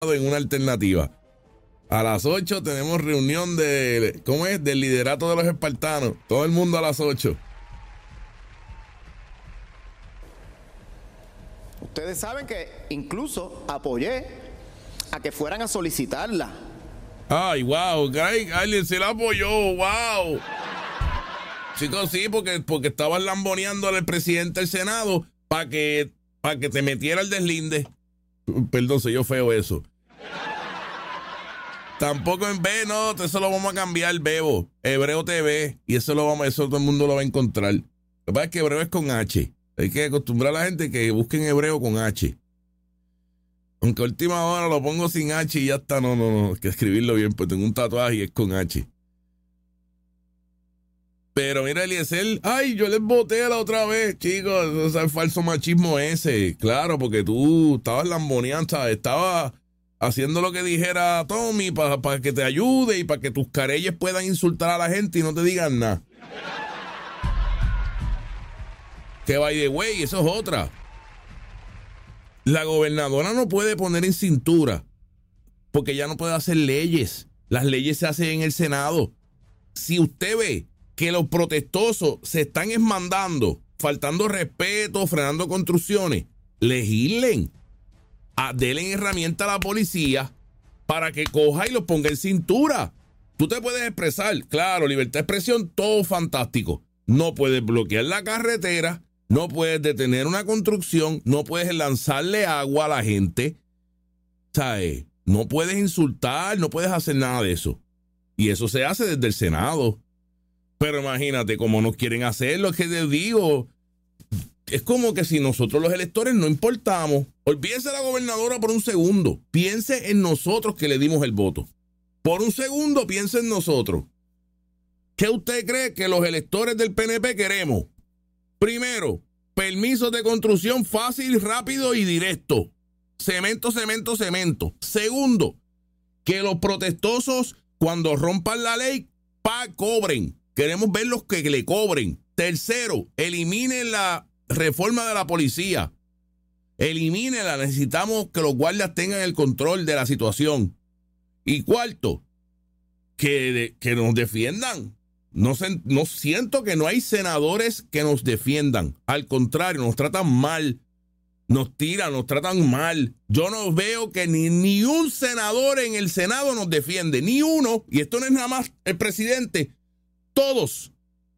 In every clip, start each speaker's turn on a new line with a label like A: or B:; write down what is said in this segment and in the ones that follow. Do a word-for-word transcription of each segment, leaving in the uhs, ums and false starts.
A: en una alternativa. A las ocho tenemos reunión de, ¿cómo es? Del liderato de los espartanos. Todo el mundo a las ocho.
B: Ustedes saben que incluso apoyé a que fueran a solicitarla.
A: Ay, wow, alguien se la apoyó, wow. Chicos, sí, porque, porque estaban lamboneando al presidente del Senado para que, para que te metiera el deslinde. Perdón, soy yo feo eso. Tampoco en B, no, eso lo vamos a cambiar, Bebo. Hebreo T V, y eso lo vamos, eso todo el mundo lo va a encontrar. Lo que pasa es que Hebreo es con H. Hay que acostumbrar a la gente que busquen Hebreo con H. Aunque a última hora lo pongo sin H y ya está, no, no, no, hay que escribirlo bien, pues tengo un tatuaje y es con H. Pero mira, Eliezer, ay, yo les voté la otra vez, chicos, o sea, el falso machismo ese, claro, porque tú estabas lamboneando, ¿sabes? Estabas haciendo lo que dijera Tommy para pa que te ayude y para que tus careyes puedan insultar a la gente y no te digan nada. Que by the way, eso es otra. La gobernadora no puede poner en cintura porque ya no puede hacer leyes. Las leyes se hacen en el Senado. Si usted ve que los protestosos se están esmandando, faltando respeto, frenando construcciones, legislen. A, denle herramienta a la policía para que coja y los ponga en cintura. Tú te puedes expresar, claro, libertad de expresión, todo fantástico. No puedes bloquear la carretera, no puedes detener una construcción, no puedes lanzarle agua a la gente, ¿sabes? No puedes insultar, no puedes hacer nada de eso. Y eso se hace desde el Senado. Pero imagínate cómo no quieren hacerlo, es que te digo, es como que si nosotros los electores no importamos. Olvídese de la gobernadora por un segundo. Piense en nosotros que le dimos el voto. Por un segundo piense en nosotros. ¿Qué usted cree que los electores del P N P queremos? Primero, permisos de construcción fácil, rápido y directo. Cemento, cemento, cemento. Segundo, que los protestosos cuando rompan la ley, pa, cobren. Queremos ver los que le cobren. Tercero, eliminen la reforma de la policía. Elimínela. Necesitamos que los guardias tengan el control de la situación. Y cuarto, que, que nos defiendan. No, se, no siento que no hay senadores que nos defiendan. Al contrario, nos tratan mal. Nos tiran, nos tratan mal. Yo no veo que ni, ni un senador en el Senado nos defiende. Ni uno. Y esto no es nada más el presidente. Todos.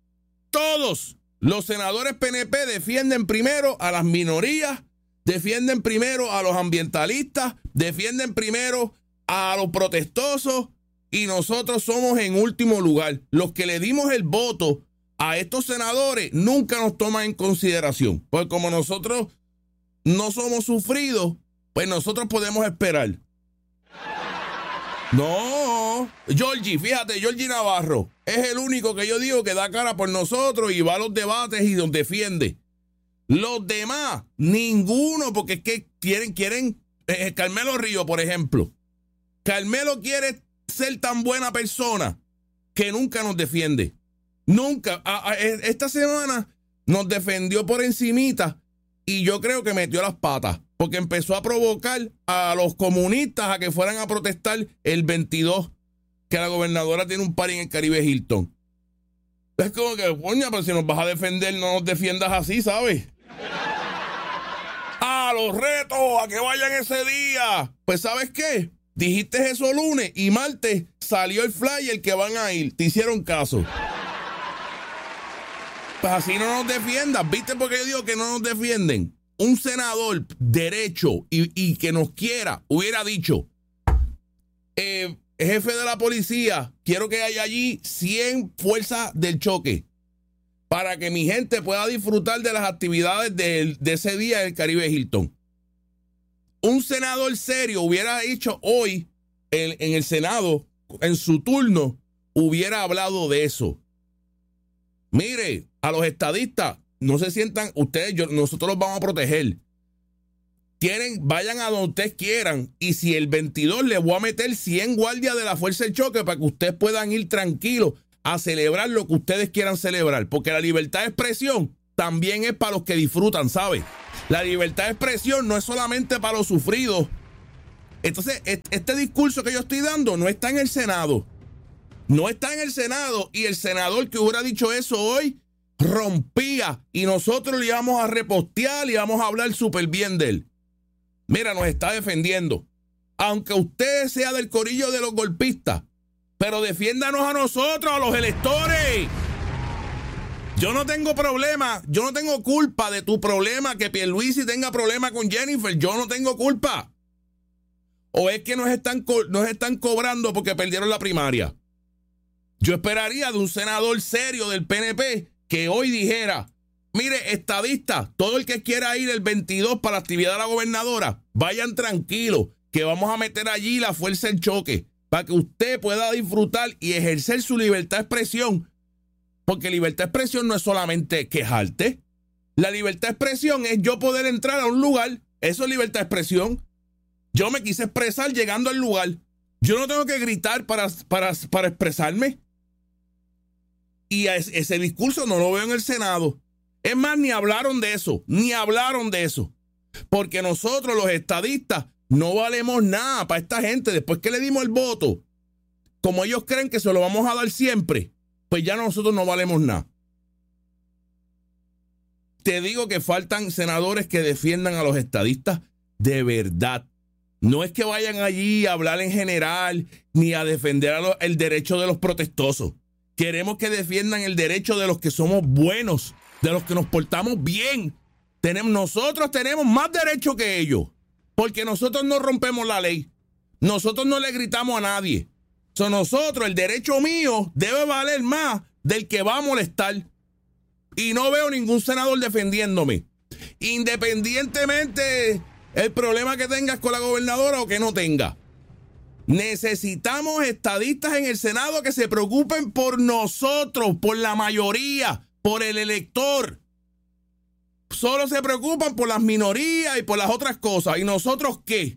A: Todos. Los senadores P N P defienden primero a las minorías, defienden primero a los ambientalistas, defienden primero a los protestosos y nosotros somos en último lugar. Los que le dimos el voto a estos senadores nunca nos toman en consideración. Pues como nosotros no somos sufridos, pues nosotros podemos esperar. No, Georgie, fíjate, Georgie Navarro es el único que yo digo que da cara por nosotros y va a los debates y nos defiende. Los demás, ninguno, porque es que quieren, quieren, eh, Carmelo Río, por ejemplo. Carmelo quiere ser tan buena persona que nunca nos defiende. Nunca. A, a, esta semana nos defendió por encimita y yo creo que metió las patas. Porque empezó a provocar a los comunistas a que fueran a protestar el veintidós, que la gobernadora tiene un party en el Caribe Hilton. Es como que, coña, pero si nos vas a defender, no nos defiendas así, ¿sabes? ¡Ah, los retos! ¡A que vayan ese día! Pues, ¿sabes qué? Dijiste eso lunes y martes salió el flyer que van a ir. Te hicieron caso. Pues así no nos defiendas. ¿Viste por qué yo digo que no nos defienden? Un senador derecho y, y que nos quiera hubiera dicho, eh, jefe de la policía, quiero que haya allí cien fuerzas del choque para que mi gente pueda disfrutar de las actividades de, de ese día en el Caribe Hilton. Un senador serio hubiera dicho hoy en, en el Senado, en su turno, hubiera hablado de eso. Mire, a los estadistas, no se sientan, ustedes, yo, nosotros los vamos a proteger. Quieren, vayan a donde ustedes quieran. Y si el veintidós les voy a meter cien guardias de la Fuerza del Choque para que ustedes puedan ir tranquilos a celebrar lo que ustedes quieran celebrar. Porque la libertad de expresión también es para los que disfrutan, ¿sabes? La libertad de expresión no es solamente para los sufridos. Entonces, este discurso que yo estoy dando no está en el Senado. No está en el Senado. Y el senador que hubiera dicho eso hoy rompía. Y nosotros le íbamos a repostear y íbamos a hablar súper bien de él. Mira, nos está defendiendo. Aunque usted sea del corillo de los golpistas, pero defiéndanos a nosotros, a los electores. Yo no tengo problema, yo no tengo culpa de tu problema, que Pierluisi tenga problema con Jennifer. Yo no tengo culpa. ¿O es que nos están, nos están cobrando porque perdieron la primaria? Yo esperaría de un senador serio del P N P que hoy dijera, mire, estadistas, todo el que quiera ir el veintidós para la actividad de la gobernadora, vayan tranquilos, que vamos a meter allí la fuerza en choque para que usted pueda disfrutar y ejercer su libertad de expresión. Porque libertad de expresión no es solamente quejarte. La libertad de expresión es yo poder entrar a un lugar. Eso es libertad de expresión. Yo me quise expresar llegando al lugar. Yo no tengo que gritar para, para, para expresarme. Y ese discurso no lo veo en el Senado. Es más, ni hablaron de eso. Ni hablaron de eso. Porque nosotros, los estadistas, no valemos nada para esta gente. Después que le dimos el voto, como ellos creen que se lo vamos a dar siempre, pues ya nosotros no valemos nada. Te digo que faltan senadores que defiendan a los estadistas de verdad. No es que vayan allí a hablar en general ni a defender a lo, el derecho de los protestosos. Queremos que defiendan el derecho de los que somos buenos, de los que nos portamos bien. Tenemos, nosotros tenemos más derecho que ellos, porque nosotros no rompemos la ley. Nosotros no le gritamos a nadie. So, nosotros, el derecho mío debe valer más del que va a molestar. Y no veo ningún senador defendiéndome. Independientemente el problema que tengas con la gobernadora o que no tenga. Necesitamos estadistas en el Senado que se preocupen por nosotros, por la mayoría, por el elector. Solo se preocupan por las minorías y por las otras cosas. ¿Y nosotros qué?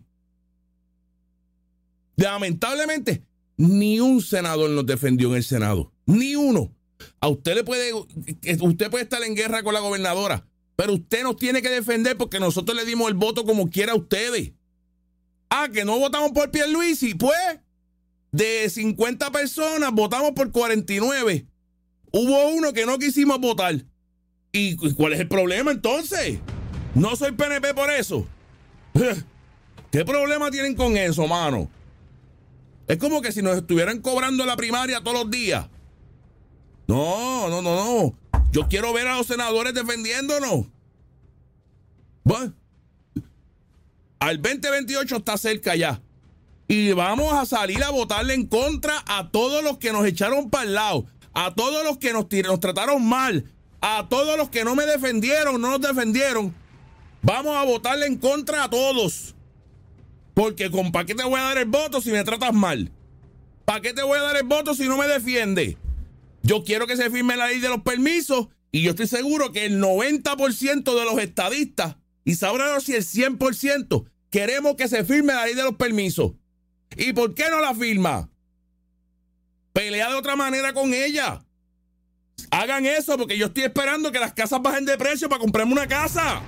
A: Lamentablemente, ni un senador nos defendió en el Senado. Ni uno. A usted le puede, usted puede estar en guerra con la gobernadora, pero usted nos tiene que defender porque nosotros le dimos el voto como quiera a ustedes. Ah, que no votamos por Pierluisi. Pues, de cincuenta personas, votamos por cuarenta y nueve. Hubo uno que no quisimos votar. ¿Y cuál es el problema entonces? No soy P N P por eso. ¿Qué problema tienen con eso, mano? Es como que si nos estuvieran cobrando la primaria todos los días. No, no, no, no. Yo quiero ver a los senadores defendiéndonos. Bueno, al veinte veintiocho está cerca ya. Y vamos a salir a votarle en contra a todos los que nos echaron para el lado, a todos los que nos, nos trataron mal, a todos los que no me defendieron, no nos defendieron. Vamos a votarle en contra a todos. Porque con ¿para qué te voy a dar el voto si me tratas mal? ¿Para qué te voy a dar el voto si no me defiendes? Yo quiero que se firme la ley de los permisos y yo estoy seguro que el noventa por ciento de los estadistas, y sabrán si el cien por ciento, queremos que se firme la ley de los permisos. ¿Y por qué no la firma? Pelea de otra manera con ella. Hagan eso porque yo estoy esperando que las casas bajen de precio para comprarme una casa.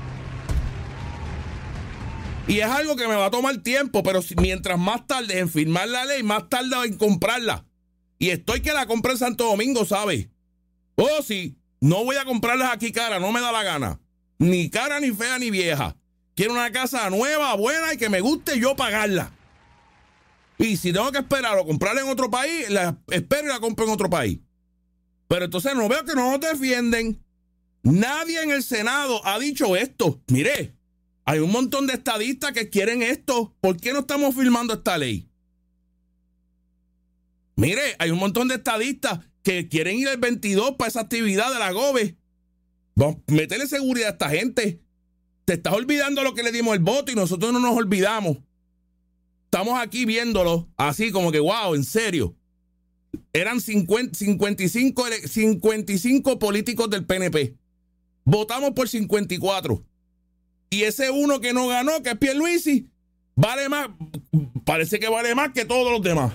A: Y es algo que me va a tomar tiempo, pero si, mientras más tarde en firmar la ley, más tarde en comprarla. Y estoy que la compre en Santo Domingo, ¿sabes? Oh, sí, no voy a comprarlas aquí cara, no me da la gana. Ni cara, ni fea, ni vieja. Quiero una casa nueva, buena y que me guste yo pagarla. Y si tengo que esperar o comprarla en otro país, la espero y la compro en otro país. Pero entonces no veo que no nos defienden. Nadie en el Senado ha dicho esto. Mire, hay un montón de estadistas que quieren esto. ¿Por qué no estamos firmando esta ley? Mire, hay un montón de estadistas que quieren ir el veintidós para esa actividad de la GOBE. Vamos a meterle seguridad a esta gente. Te estás olvidando lo que le dimos el voto y nosotros no nos olvidamos. Estamos aquí viéndolo así como que, wow, en serio. Eran cincuenta, cincuenta y cinco, cincuenta y cinco políticos del P N P. Votamos por cincuenta y cuatro. Y ese uno que no ganó, que es Pierluisi, vale más, parece que vale más que todos los demás.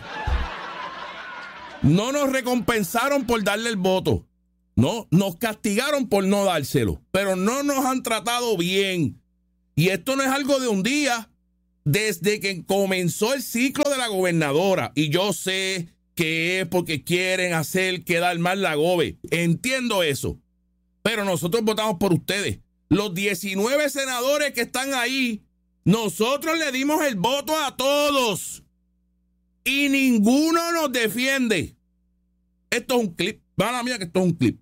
A: No nos recompensaron por darle el voto. No, nos castigaron por no dárselo. Pero no nos han tratado bien. Y esto no es algo de un día. desde que comenzó el ciclo de la gobernadora, y yo sé que es porque quieren hacer quedar mal la gobe, entiendo eso, pero nosotros votamos por ustedes. Los diecinueve senadores que están ahí, nosotros le dimos el voto a todos y ninguno nos defiende. Esto es un clip, van a mía que esto es un clip.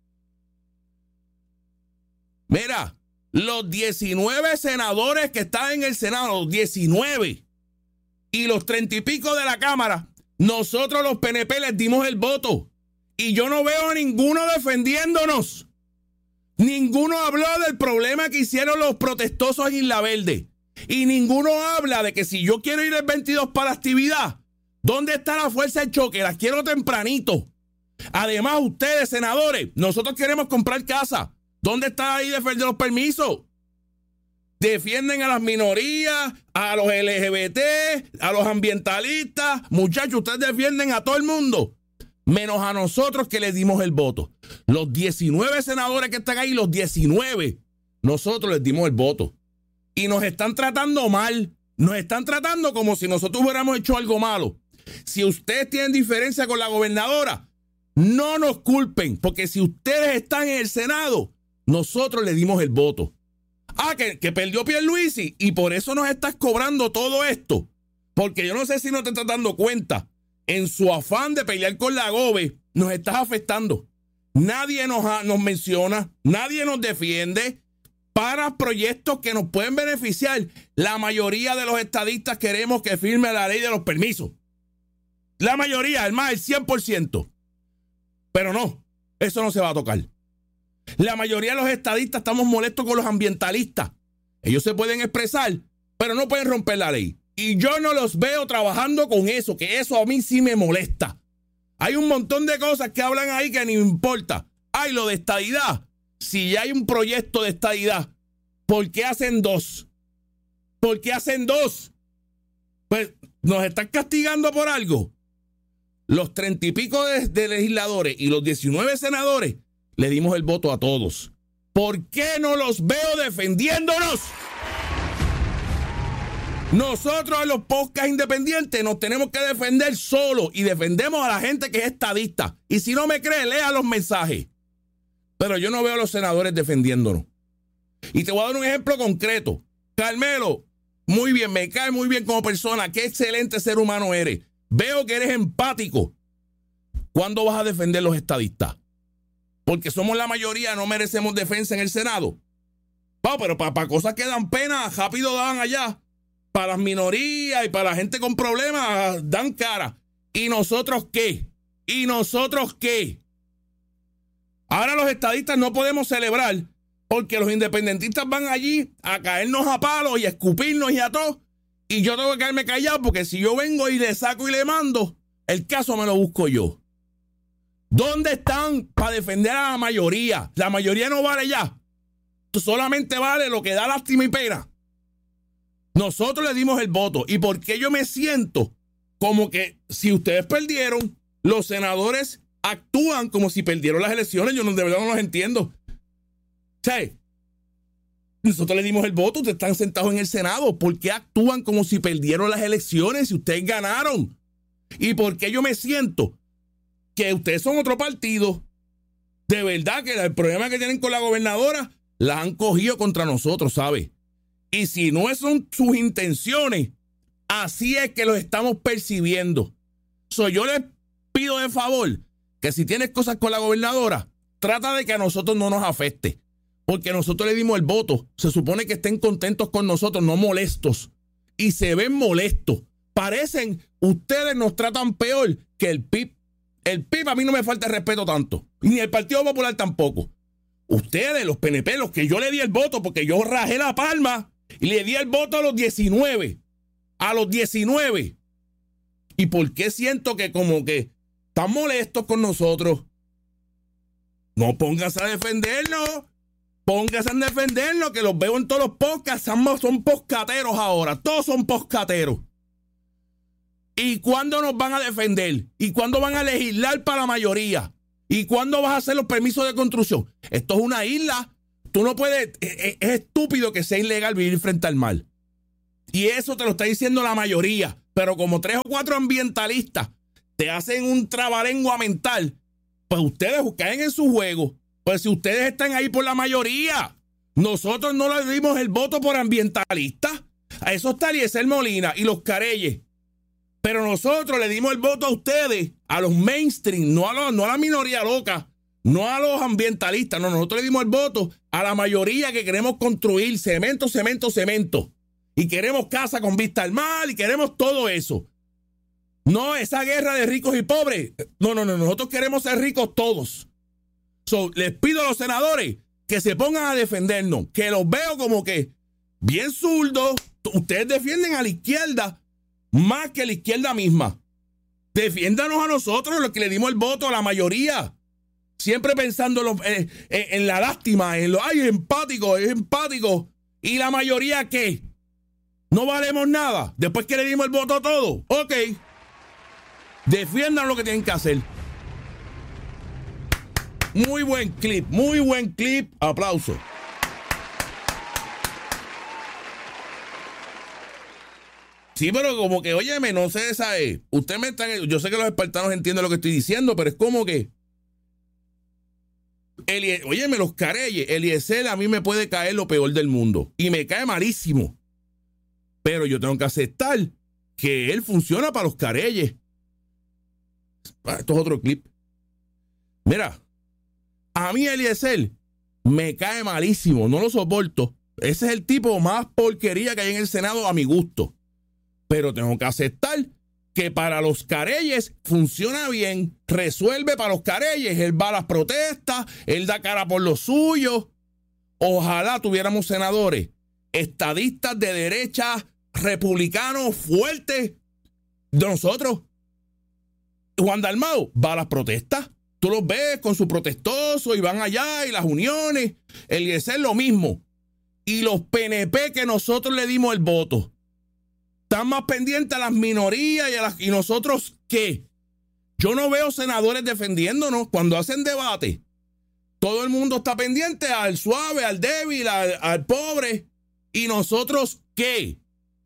A: Mira, los diecinueve senadores que están en el Senado, los diecinueve y los treinta y pico de la Cámara, nosotros los P N P les dimos el voto y yo no veo a ninguno defendiéndonos. Ninguno habló del problema que hicieron los protestosos en Isla Verde y ninguno habla de que si yo quiero ir el veintidós para la actividad, ¿dónde está la fuerza de choque? Las quiero tempranito. Además, ustedes, senadores, nosotros queremos comprar casa. ¿Dónde está ahí defender los permisos? Defienden a las minorías, a los L G B T, a los ambientalistas. Muchachos, ustedes defienden a todo el mundo, menos a nosotros que les dimos el voto. Los diecinueve senadores que están ahí, los diecinueve, nosotros les dimos el voto. Y nos están tratando mal. Nos están tratando como si nosotros hubiéramos hecho algo malo. Si ustedes tienen diferencia con la gobernadora, no nos culpen, porque si ustedes están en el Senado, nosotros le dimos el voto. Ah, que, que perdió Pierluisi y por eso nos estás cobrando todo esto. Porque yo no sé si no te estás dando cuenta. En su afán de pelear con la gobe, nos estás afectando. Nadie nos, ha, nos menciona, nadie nos defiende para proyectos que nos pueden beneficiar. La mayoría de los estadistas queremos que firme la ley de los permisos. La mayoría, el más, el cien por ciento. Pero no, eso no se va a tocar. La mayoría de los estadistas estamos molestos con los ambientalistas. Ellos se pueden expresar, pero no pueden romper la ley. Y yo no los veo trabajando con eso, que eso a mí sí me molesta. Hay un montón de cosas que hablan ahí que ni me importa. Hay lo de estadidad. Si ya hay un proyecto de estadidad, ¿por qué hacen dos? ¿Por qué hacen dos? Pues nos están castigando por algo. Los treinta y pico de, de legisladores y los diecinueve senadores le dimos el voto a todos. ¿Por qué no los veo defendiéndonos? Nosotros en los podcasts independientes nos tenemos que defender solos y defendemos a la gente que es estadista. Y si no me cree, lea los mensajes. Pero yo no veo a los senadores defendiéndonos. Y te voy a dar un ejemplo concreto. Carmelo, muy bien, me cae muy bien como persona. Qué excelente ser humano eres. Veo que eres empático. ¿Cuándo vas a defender a los estadistas? Porque somos la mayoría, no merecemos defensa en el Senado. Wow, pero para pa cosas que dan pena, rápido dan allá. Para las minorías y para la gente con problemas, dan cara. ¿Y nosotros qué? ¿Y nosotros qué? Ahora los estadistas no podemos celebrar porque los independentistas van allí a caernos a palos y a escupirnos y a todo. Y yo tengo que quedarme callado porque si yo vengo y le saco y le mando, el caso me lo busco yo. ¿Dónde están para defender a la mayoría? La mayoría no vale ya. Solamente vale lo que da lástima y pena. Nosotros le dimos el voto. ¿Y por qué yo me siento como que si ustedes perdieron, los senadores actúan como si perdieron las elecciones? Yo no, de verdad no los entiendo. O sea, nosotros le dimos el voto, ustedes están sentados en el Senado. ¿Por qué actúan como si perdieron las elecciones si ustedes ganaron? ¿Y por qué yo me siento que ustedes son otro partido? De verdad que el problema que tienen con la gobernadora la han cogido contra nosotros, ¿sabes? Y si no son sus intenciones, así es que los estamos percibiendo. So, yo les pido de favor que si tienes cosas con la gobernadora, trata de que a nosotros no nos afecte. Porque nosotros le dimos el voto. Se supone que estén contentos con nosotros, no molestos. Y se ven molestos. Parecen, ustedes nos tratan peor que el P I B. El P I B a mí no me falta el respeto tanto. Ni el Partido Popular tampoco. Ustedes, los P N P, los que yo le di el voto, porque yo rajé la palma y le di el voto a los diecinueve. A los diecinueve. ¿Y por qué siento que como que están molestos con nosotros? No pónganse a defendernos. Pónganse a defendernos, que los veo en todos los podcasts. Son, son poscateros ahora. Todos son poscateros. ¿Y cuándo nos van a defender? ¿Y cuándo van a legislar para la mayoría? ¿Y cuándo vas a hacer los permisos de construcción? Esto es una isla. Tú no puedes... Es, es estúpido que sea ilegal vivir frente al mar. Y eso te lo está diciendo la mayoría. Pero como tres o cuatro ambientalistas te hacen un trabalengua mental, pues ustedes caen en su juego. Pues si ustedes están ahí por la mayoría, nosotros no le dimos el voto por ambientalistas. A eso está Eliezer Molina y los Careyes. Pero nosotros le dimos el voto a ustedes, a los mainstream, no a, los, no a la minoría loca, no a los ambientalistas. No, nosotros le dimos el voto a la mayoría que queremos construir cemento, cemento, cemento. Y queremos casa con vista al mar y queremos todo eso. No esa guerra de ricos y pobres. No, no, no. Nosotros queremos ser ricos todos. So, les pido a los senadores que se pongan a defendernos. Que los veo como que bien zurdos. Ustedes defienden a la izquierda más que la izquierda misma. Defiéndanos a nosotros, los que le dimos el voto a la mayoría. Siempre pensando en, lo, en, en la lástima, en lo, ay, es empático, es empático. ¿Y la mayoría qué? ¿No valemos nada? Después que le dimos el voto a todos. Ok. Defiendan lo que tienen que hacer. Muy buen clip, muy buen clip. Aplauso. Sí, pero como que, óyeme, no sé, esa es. Usted me están. Yo sé que los espartanos entienden lo que estoy diciendo, pero es como que. Elie, óyeme, los Careyes, Eliezer a mí me puede caer lo peor del mundo. Y me cae malísimo. Pero yo tengo que aceptar que él funciona para los Careyes. Esto es otro clip. Mira, a mí Eliezer me cae malísimo, no lo soporto. Ese es el tipo más porquería que hay en el Senado a mi gusto. Pero tengo que aceptar que para los Careyes funciona bien, resuelve para los Careyes. Él va a las protestas, él da cara por los suyos. Ojalá tuviéramos senadores, estadistas de derecha, republicanos fuertes de nosotros. Juan Dalmau va a las protestas. Tú los ves con su protestoso y van allá y las uniones. Eliezer lo mismo. Y los P N P que nosotros le dimos el voto están más pendientes a las minorías y, a las, y nosotros ¿qué? Yo no veo senadores defendiéndonos cuando hacen debate. Todo el mundo está pendiente al suave, al débil, al, al pobre. ¿Y nosotros qué?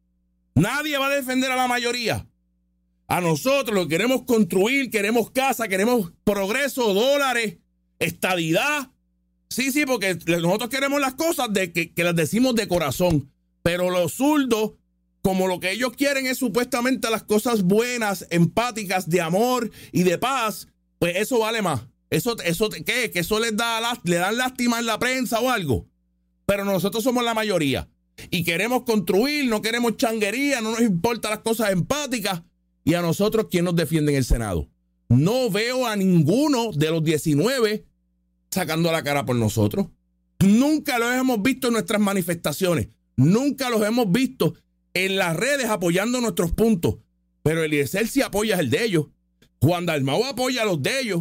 A: Nadie va a defender a la mayoría. A nosotros lo queremos construir, queremos casa, queremos progreso, dólares, estadidad. Sí, sí, porque nosotros queremos las cosas de que, que las decimos de corazón. Pero los zurdos, como lo que ellos quieren es supuestamente las cosas buenas, empáticas, de amor y de paz, pues eso vale más. Eso, eso ¿qué? Que eso les da, le dan lástima en la prensa o algo. Pero nosotros somos la mayoría. Y queremos construir, no queremos changuería, no nos importan las cosas empáticas. Y a nosotros, ¿quién nos defiende en el Senado? No veo a ninguno de los diecinueve sacando la cara por nosotros. Nunca los hemos visto en nuestras manifestaciones. Nunca los hemos visto en las redes apoyando nuestros puntos. Pero Eliezer sí apoya el de ellos. Juan Dalmau apoya los de ellos.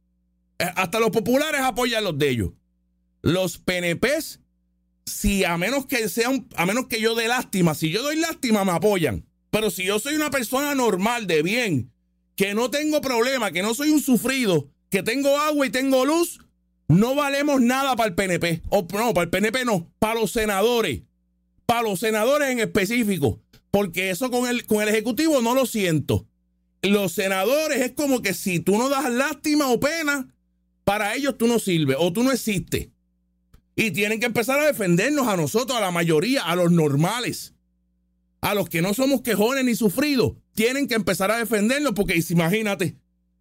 A: Hasta los populares apoyan los de ellos. Los P N Pes, si a menos que sean, a menos que yo dé lástima, si yo doy lástima, me apoyan. Pero si yo soy una persona normal, de bien, que no tengo problema, que no soy un sufrido, que tengo agua y tengo luz, no valemos nada para el P N P. O no, para el P N P no, para los senadores. Para los senadores en específico. Porque eso con el, con el Ejecutivo no lo siento. Los senadores es como que si tú no das lástima o pena, para ellos tú no sirves o tú no existes. Y tienen que empezar a defendernos a nosotros, a la mayoría, a los normales. A los que no somos quejones ni sufridos, tienen que empezar a defendernos porque imagínate,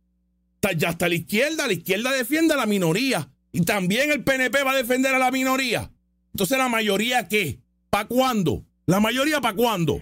A: ya está la izquierda, la izquierda defiende a la minoría y también el P N P va a defender a la minoría. Entonces, ¿la mayoría qué? ¿Para cuándo? ¿La mayoría para cuándo?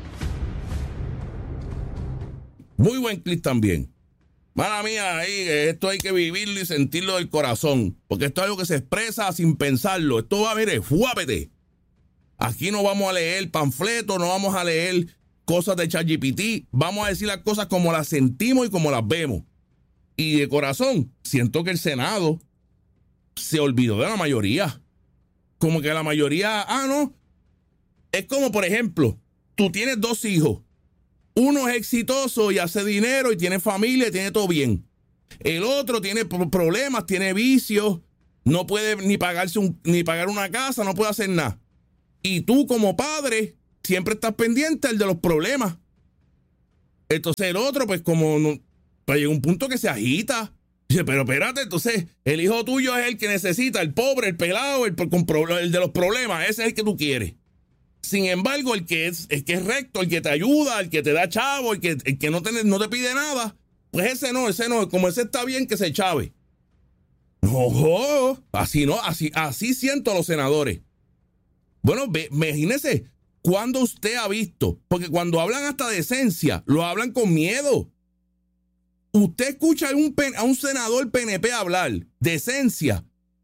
A: Muy buen clip también. Mala mía, ahí, esto hay que vivirlo y sentirlo del corazón, porque esto es algo que se expresa sin pensarlo. Esto va, mire, fuápete. Aquí no vamos a leer panfletos, no vamos a leer cosas de ChatGPT, vamos a decir las cosas como las sentimos y como las vemos. Y de corazón, siento que el Senado se olvidó de la mayoría. Como que la mayoría, ah, no. Es como, por ejemplo, tú tienes dos hijos. Uno es exitoso y hace dinero y tiene familia y tiene todo bien. El otro tiene problemas, tiene vicios, no puede ni pagarse un, ni pagar una casa, no puede hacer nada. Y tú como padre siempre estás pendiente el de los problemas. Entonces el otro, pues como no, pues llega un punto que se agita. Dice, pero espérate, entonces el hijo tuyo es el que necesita, el pobre, el pelado, el, con pro, el de los problemas, ese es el que tú quieres. Sin embargo, el que es, el que es recto, el que te ayuda, el que te da chavo, el que, el que no, te, no te pide nada, pues ese no, ese no, como ese está bien que se chave. No, así no, así, así siento a los senadores. Bueno, ve, imagínese, ¿cuándo usted ha visto? Porque cuando hablan hasta de esencia, lo hablan con miedo. Usted escucha a un, a un senador P N P hablar de esencia,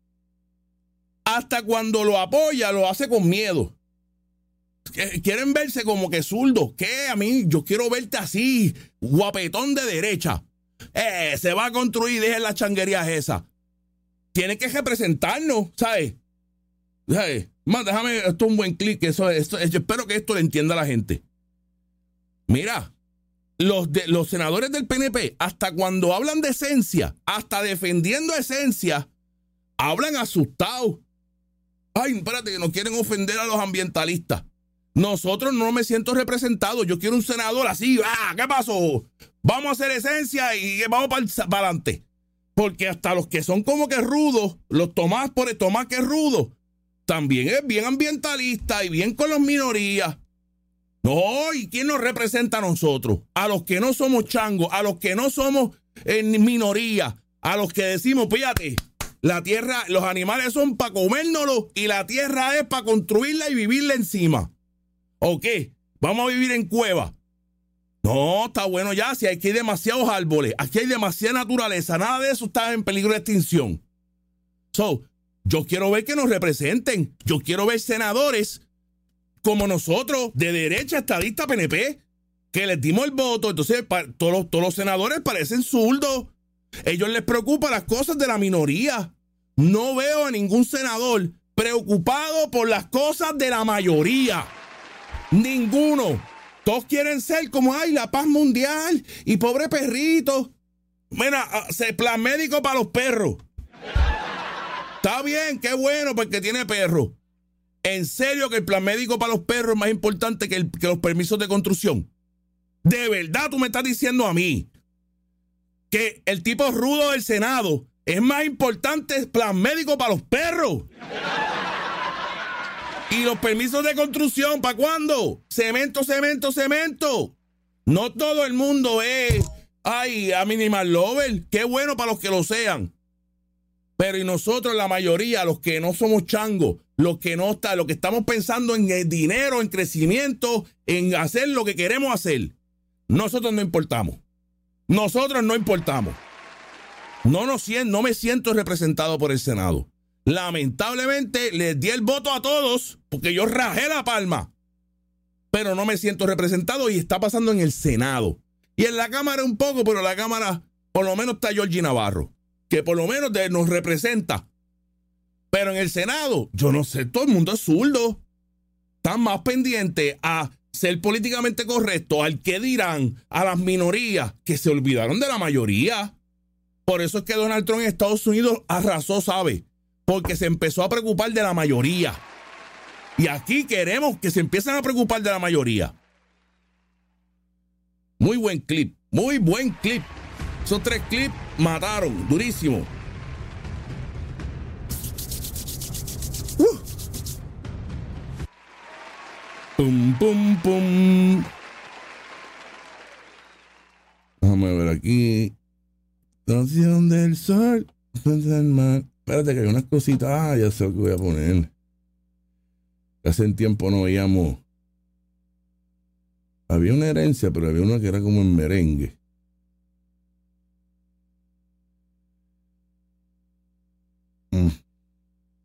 A: hasta cuando lo apoya, lo hace con miedo. Quieren verse como que zurdo. ¿Qué? A mí, yo quiero verte así, guapetón de derecha. Eh, se va a construir, dejen las changuerías esas. Tiene que representarnos, ¿sabes? ¿Sabes? Man, déjame, esto es un buen clic. Eso, esto, yo espero que esto le entienda a la gente. Mira, los, de, los senadores del P N P, hasta cuando hablan de esencia, hasta defendiendo esencia, hablan asustados. Ay, espérate, que no quieren ofender a los ambientalistas. Nosotros no me siento representado. Yo quiero un senador así. Ah, ¿qué pasó? Vamos a hacer esencia y vamos para adelante. Porque hasta los que son como que rudos, los Tomás por el Tomás que es rudo, también es bien ambientalista y bien con las minorías. No, ¿y quién nos representa a nosotros? A los que no somos changos, a los que no somos en minoría, a los que decimos, fíjate, la tierra, los animales son para comérnoslos y la tierra es para construirla y vivirla encima. ¿O qué? ¿Vamos a vivir en cuevas? No, está bueno ya, si aquí hay demasiados árboles, aquí hay demasiada naturaleza, nada de eso está en peligro de extinción. So, yo quiero ver que nos representen, yo quiero ver senadores como nosotros, de derecha, estadista, P N P, que les dimos el voto. Entonces pa, todos, los, todos los senadores parecen zurdos. Ellos les preocupan las cosas de la minoría. No veo a ningún senador preocupado por las cosas de la mayoría. Ninguno. Todos quieren ser como, ay, la paz mundial y pobre perrito. Mira, plan médico para los perros. Está bien, qué bueno porque tiene perro. ¿En serio que el plan médico para los perros es más importante que, el, que los permisos de construcción? ¿De verdad tú me estás diciendo a mí que el tipo rudo del Senado es más importante el plan médico para los perros? ¿Y los permisos de construcción para cuándo? Cemento, cemento, cemento. No todo el mundo es, ay, a minimal lover. Qué bueno para los que lo sean. Pero y nosotros, la mayoría, los que no somos changos, los que no está, los que estamos pensando en el dinero, en crecimiento, en hacer lo que queremos hacer, nosotros no importamos. Nosotros no importamos. No, nos, no me siento representado por el Senado. Lamentablemente les di el voto a todos porque yo rajé la palma, pero no me siento representado y está pasando en el Senado. Y en la Cámara un poco, pero en la Cámara por lo menos está Georgie Navarro, que por lo menos de, nos representa. Pero en el Senado, yo no sé, todo el mundo es zurdo. Están más pendientes a ser políticamente correcto, al que dirán, a las minorías, que se olvidaron de la mayoría. Por eso es que Donald Trump en Estados Unidos arrasó, ¿sabe? Porque se empezó a preocupar de la mayoría. Y aquí queremos que se empiecen a preocupar de la mayoría. Muy buen clip, muy buen clip. Esos tres clips mataron, durísimo. Uh. Pum, pum, pum. Déjame ver aquí. Canción del sol. Espérate que hay unas cositas. Ah, ya sé lo que voy a poner. Hace un tiempo no veíamos. Había una herencia, pero había una que era como en merengue.